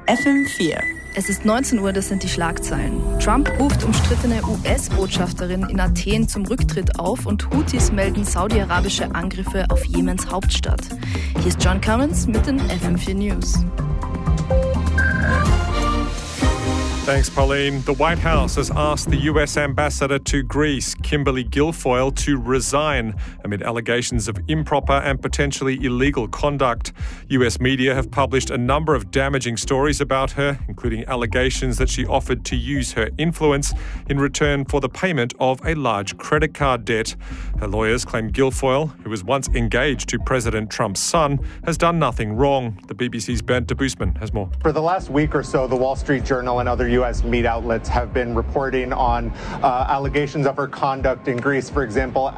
FM4. Es ist 19 Uhr, das sind die Schlagzeilen. Trump ruft umstrittene US-Botschafterin in Athen zum Rücktritt auf und Houthis melden saudi-arabische Angriffe auf Jemens Hauptstadt. Hier ist John Cummins mit den FM4 News. Thanks, Pauline. The White House has asked the US ambassador to Greece, Kimberly Guilfoyle, to resign amid allegations of improper and potentially illegal conduct. US media have published a number of damaging stories about her, including allegations that she offered to use her influence in return for the payment of a large credit card debt. Her lawyers claim Guilfoyle, who was once engaged to President Trump's son, has done nothing wrong. The BBC's Bernd de Boosman has more. For the last week or so, the Wall Street Journal and other U.S. media outlets have been reporting on allegations of her conduct in Greece, for example,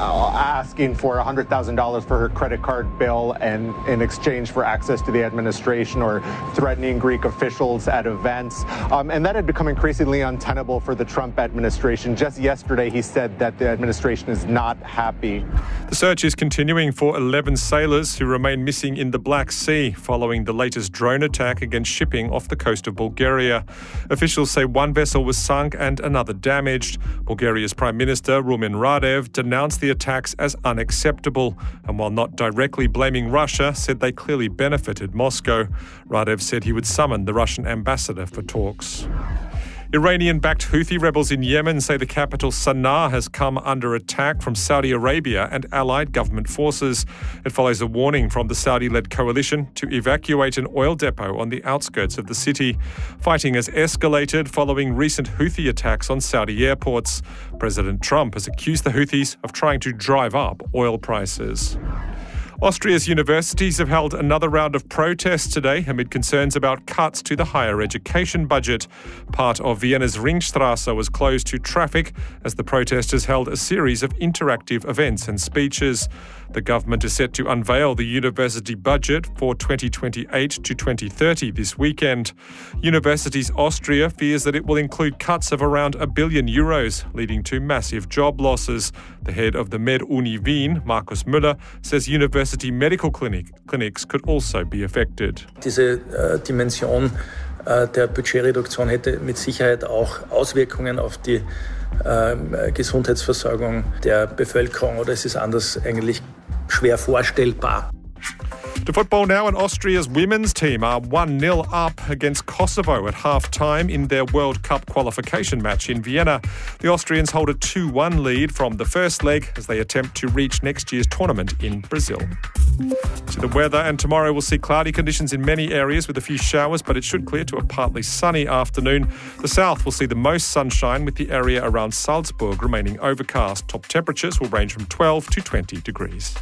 asking for $100,000 for her credit card bill and in exchange for access to the administration, or threatening Greek officials at events. And that had become increasingly untenable for the Trump administration. Just yesterday, he said that the administration is not happy. The search is continuing for 11 sailors who remain missing in the Black Sea following the latest drone attack against shipping off the coast of Bulgaria. Officials say one vessel was sunk and another damaged. Bulgaria's Prime Minister, Rumen Radev, denounced the attacks as unacceptable and, while not directly blaming Russia, said they clearly benefited Moscow. Radev said he would summon the Russian ambassador for talks. Iranian-backed Houthi rebels in Yemen say the capital Sana'a has come under attack from Saudi Arabia and allied government forces. It follows a warning from the Saudi-led coalition to evacuate an oil depot on the outskirts of the city. Fighting has escalated following recent Houthi attacks on Saudi airports. President Trump has accused the Houthis of trying to drive up oil prices. Austria's universities have held another round of protests today amid concerns about cuts to the higher education budget. Part of Vienna's Ringstrasse was closed to traffic as the protesters held a series of interactive events and speeches. The government is set to unveil the university budget for 2028 to 2030 this weekend. Universities Austria fears that it will include cuts of around €1 billion, leading to massive job losses. The head of the MedUni Wien, Markus Müller, says university medical clinics could also be affected. Diese Dimension der Budgetreduktion hätte mit Sicherheit auch Auswirkungen auf die Gesundheitsversorgung der Bevölkerung, oder es ist anders eigentlich schwer vorstellbar. To football now, and Austria's women's team are 1-0 up against Kosovo at half-time in their World Cup qualification match in Vienna. The Austrians hold a 2-1 lead from the first leg as they attempt to reach next year's tournament in Brazil. To the weather, and tomorrow we'll see cloudy conditions in many areas with a few showers, but it should clear to a partly sunny afternoon. The south will see the most sunshine, with the area around Salzburg remaining overcast. Top temperatures will range from 12 to 20 degrees.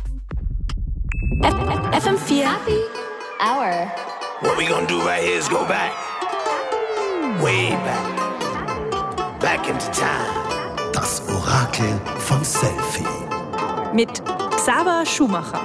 FM4 Happy Hour. What we gonna do right here is go back. Way back. Back into time. Das Orakel vom Selfie. Mit Xaver Schumacher.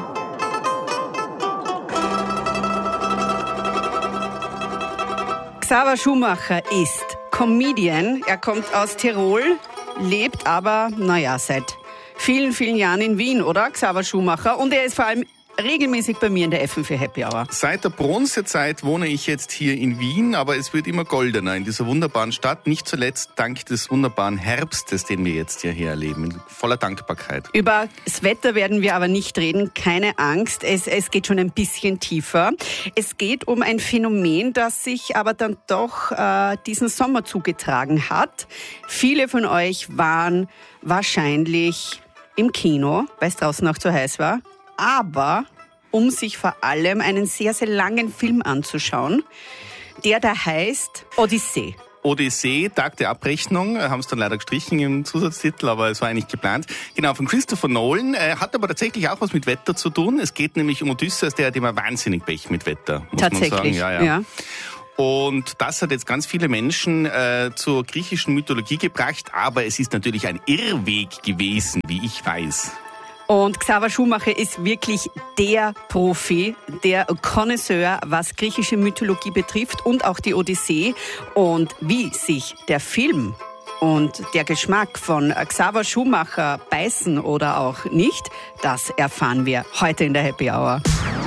Xaver Schumacher ist Comedian. Er kommt aus Tirol, lebt aber, seit vielen, vielen Jahren in Wien, oder? Xaver Schumacher. Und er ist vor allem regelmäßig bei mir in der FM4 Happy Hour. Seit der Bronzezeit wohne ich jetzt hier in Wien, aber es wird immer goldener in dieser wunderbaren Stadt. Nicht zuletzt dank des wunderbaren Herbstes, den wir jetzt hierher erleben. Voller Dankbarkeit. Über das Wetter werden wir aber nicht reden. Keine Angst, es geht schon ein bisschen tiefer. Es geht um ein Phänomen, das sich aber dann doch diesen Sommer zugetragen hat. Viele von euch waren wahrscheinlich im Kino, weil es draußen auch zu heiß war. Aber um sich vor allem einen sehr, sehr langen Film anzuschauen, der da heißt Odyssee. Odyssee, Tag der Abrechnung, haben es dann leider gestrichen im Zusatztitel, aber es war eigentlich geplant. Genau, von Christopher Nolan, hat aber tatsächlich auch was mit Wetter zu tun. Es geht nämlich um Odysseus, der hat immer wahnsinnig Pech mit Wetter, muss man sagen. Ja. Und das hat jetzt ganz viele Menschen zur griechischen Mythologie gebracht, aber es ist natürlich ein Irrweg gewesen, wie ich weiß. Und Xaver Schumacher ist wirklich der Profi, der Connoisseur, was griechische Mythologie betrifft und auch die Odyssee. Und wie sich der Film und der Geschmack von Xaver Schumacher beißen oder auch nicht, das erfahren wir heute in der Happy Hour.